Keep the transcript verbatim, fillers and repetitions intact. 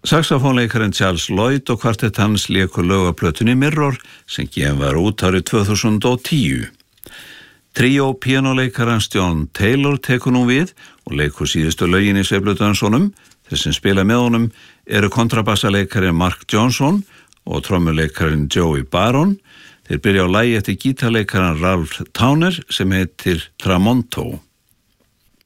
Saxofónleikarinn Charles Lloyd og kvartett hans léku lög á plötunni Mirror sem gefin var út árið tvö þúsund og tíu. Tríó píanóleikarans John Taylor tekur nú við og leikur síðustu lögin í Sveifludansunum. Þeir sem spila með honum eru kontrabassaleikarin Mark Johnson og trommuleikarin Joey Baron. Þeir byrja á lagi eftir gítarleikaran Ralph Towner sem heitir Tramonto.